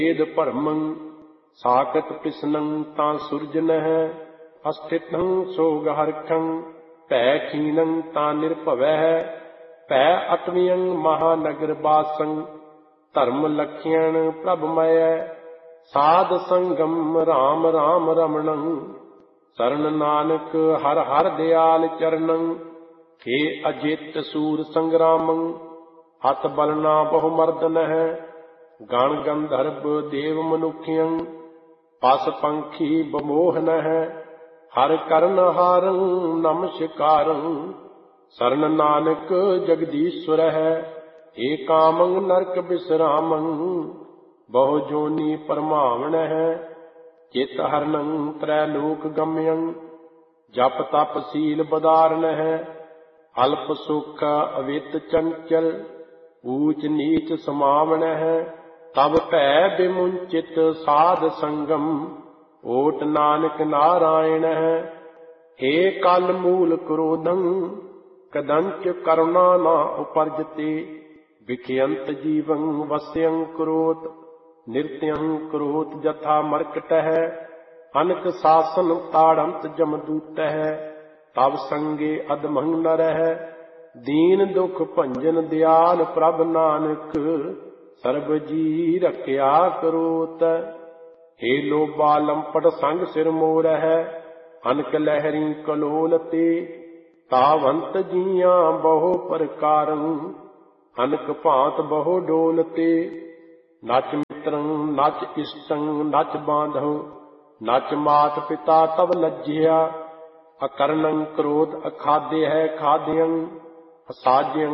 वेद परमं साकत पिसनं तां सुरजनः अस्थितं सोगहर्षं भै खीनं तां निर्भवः भै अटवियं महानगर वासं धर्म लक्ष्यण प्रभमय साध संगम राम राम रमणं शरण नानक हर हर दयाल चरणं हे अजित सूर संग्रामं हत बलना बहुमर्दनः गण गंधर्व देव मनुष्यं पस पंखी बमोहनः हर करण हारं नमस्कारं शरण नानक जगदीश्वरः एकामं नरक विश्रामं बहु जोनि परमावणः चित हरणं त्रैलोक गम्यं जप तप सील बदारणः अल्प सुख अवित चंचल ऊच नीच समावणः तब भै विमुंचित साध संगम ओट नानक नारायणः हे कल मूल क्रोधं कदंच करुणा न उपरजते विखयंत जीवं वस्यं करोत नित्यं करोत जथा मर्कटः अनक शासन ताड़ंत जमदूतः तब संगे अधमं नरः दीन दुख भंजन दयाल प्रभ नानक सर्ब जी रखया करोत हे लोभा लंपट संग सिर मोरह अनक लहरी कलोल ते तावंत जिया बहु प्रकारं अनक भांत बहु डोलते नच मित्रं नच इष्टं नच बांधव नच मात पिता तब लज्जया अकर्णं क्रोध अखाद्य है खाद्यं असाध्यं